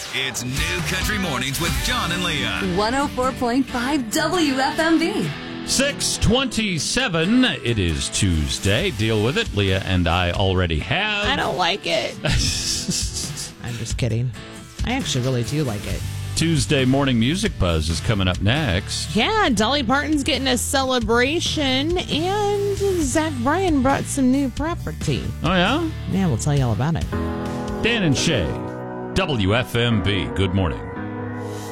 It's New Country Mornings with John and Leah. 104.5 WFMB. 6:27. It is Tuesday. Deal with it. Leah and I already have. I don't like it. I'm just kidding. I actually really do like it. Tuesday morning music buzz is coming up next. Yeah, Dolly Parton's getting a celebration, and Zach Bryan brought some new property. Oh, yeah? Yeah, we'll tell you all about it. Dan and Shay, WFMB. Good morning.